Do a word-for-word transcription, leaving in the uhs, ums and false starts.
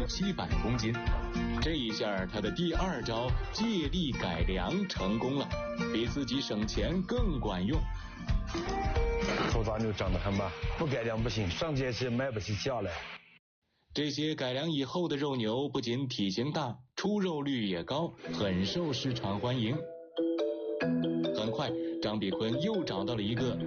七百公斤。这一下他的第二招借力改良成功了，比自己省钱更管用。 头大牛长得很慢，不改良不行，上街是买不起价来。 这些改良以后的肉牛不仅体型大，出肉率也高，很受市场欢迎。很快，张炳坤又找